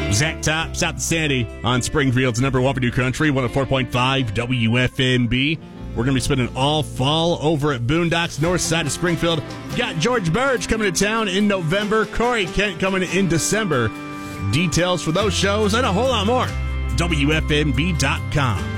Zach Top, South Sandy on Springfield's number one for New Country, 104.5 WFMB. We're going to be spending all fall over at Boondocks, north side of Springfield. Got George Burge coming to town in November, Corey Kent coming in December. Details for those shows and a whole lot more, WFMB.com.